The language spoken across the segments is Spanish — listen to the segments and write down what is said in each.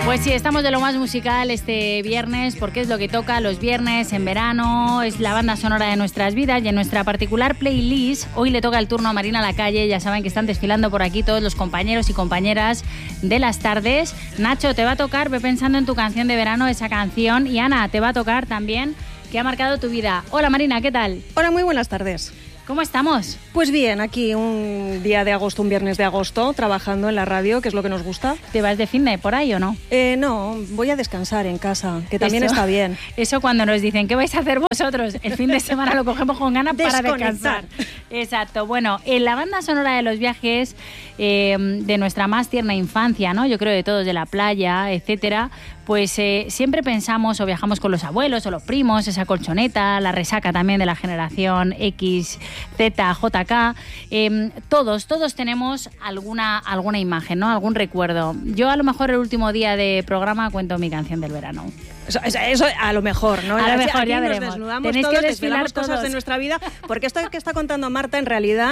Pues sí, estamos de lo más musical este viernes, porque es lo que toca los viernes en verano, es la banda sonora de nuestras vidas, y en nuestra particular playlist hoy le toca el turno a Marina Lacalle. Ya saben que están desfilando por aquí todos los compañeros y compañeras de las tardes. Nacho, te va a tocar, ve pensando en tu canción de verano, esa canción, y Ana, te va a tocar también, que ha marcado tu vida. Hola Marina, ¿qué tal? Hola, muy buenas tardes. ¿Cómo estamos? Pues bien, aquí un día de agosto, un viernes de agosto, trabajando en la radio, que es lo que nos gusta. ¿Te vas de finde por ahí o no? No, voy a descansar en casa, que también está bien. Eso cuando nos dicen, ¿qué vais a hacer vosotros? El fin de semana lo cogemos con ganas para descansar. Exacto. Bueno, en la banda sonora de los viajes de nuestra más tierna infancia, ¿no? Yo creo de todos, de la playa, etcétera, pues siempre pensamos o viajamos con los abuelos o los primos, esa colchoneta, la resaca también de la generación X, Z, JK. Todos tenemos alguna imagen, ¿no? Algún recuerdo. Yo a lo mejor el último día de programa cuento mi canción del verano. Eso a lo mejor, ¿no? A lo mejor, aquí ya nos veremos. Desnudamos Tenéis todos, que desfilar cosas todos de nuestra vida, porque esto que está contando Marta en realidad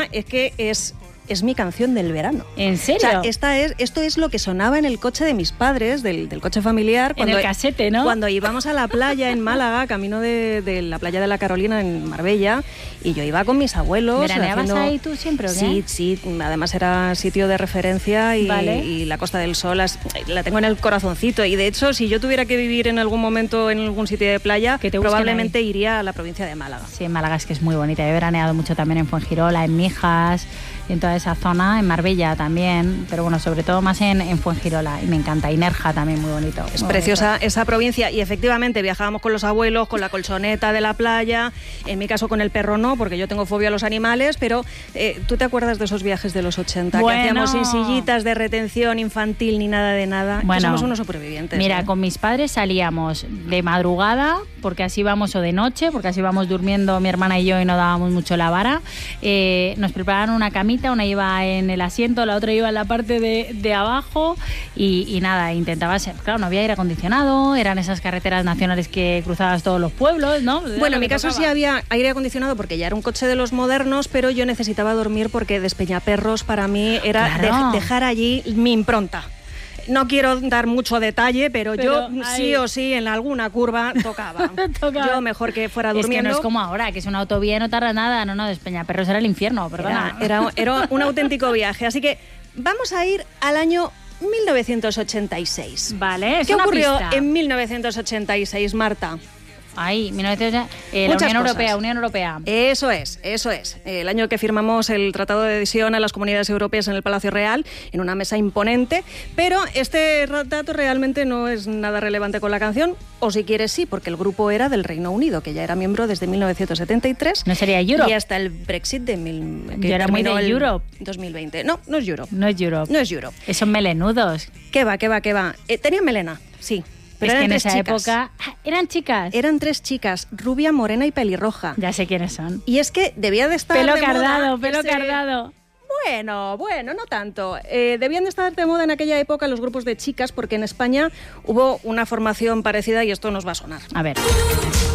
es mi canción del verano. ¿En serio? O sea, esto es lo que sonaba en el coche de mis padres, del coche familiar. En el casete, ¿no? Cuando íbamos a la playa en Málaga, camino de la playa de la Carolina en Marbella, y yo iba con mis abuelos. ¿Veraneabas ahí tú siempre o qué? Sí, además era sitio de referencia y, vale. y la Costa del Sol la tengo en el corazoncito. Y de hecho, si yo tuviera que vivir en algún momento en algún sitio de playa, probablemente iría a la provincia de Málaga. Sí, en Málaga es que es muy bonita. He veraneado mucho también en Fuengirola, en Mijas, en toda esa zona, en Marbella también, pero bueno, sobre todo más en Fuengirola, y me encanta. Y Nerja también, muy bonito. Es preciosa esa provincia, y efectivamente viajábamos con los abuelos, con la colchoneta de la playa, en mi caso con el perro no, porque yo tengo fobia a los animales, pero ¿tú te acuerdas de esos viajes de los 80? Bueno. Que hacíamos sin sillitas de retención infantil ni nada de nada. Bueno, somos unos supervivientes. Mira, con mis padres salíamos de madrugada, porque así íbamos, o de noche, porque así íbamos durmiendo mi hermana y yo y no dábamos mucho la vara. Nos preparaban una camita, una iba en el asiento, la otra iba en la parte de abajo, y nada, intentaba ser, claro, no había aire acondicionado, eran esas carreteras nacionales que cruzabas todos los pueblos, ¿no? Bueno, en mi caso sí había aire acondicionado porque ya era un coche de los modernos, pero yo necesitaba dormir porque Despeñaperros para mí era dejar allí mi impronta. No quiero dar mucho detalle, pero yo sí o sí en alguna curva tocaba. Yo mejor que fuera durmiendo. Es que no es como ahora, que es una autovía y no tarda nada. No, Despeñaperros era el infierno, perdona. Era un auténtico viaje. Así que vamos a ir al año 1986. Vale, es ¿Qué una ocurrió pista. en 1986, Marta? Ahí, 1980, la Unión Europea. Eso es. El año que firmamos el Tratado de Adhesión a las Comunidades Europeas en el Palacio Real, en una mesa imponente, pero este dato realmente no es nada relevante con la canción, o si quieres sí, porque el grupo era del Reino Unido, que ya era miembro desde 1973. ¿No sería Europe? Y hasta el Brexit Yo era muy de Europe. 2020. No es Europe. No es Europe. No es Europe. Esos melenudos. ¿Qué va? Tenían melena, sí. Pero es que en tres esa chicas. época... ¿Eran chicas? Eran 3 chicas, rubia, morena y pelirroja. Ya sé quiénes son. Y es que debía de estar Pelo de cardado, moda pelo cardado. Bueno, no tanto. Debían de estar de moda en aquella época los grupos de chicas, porque en España hubo una formación parecida y esto nos va a sonar. A ver.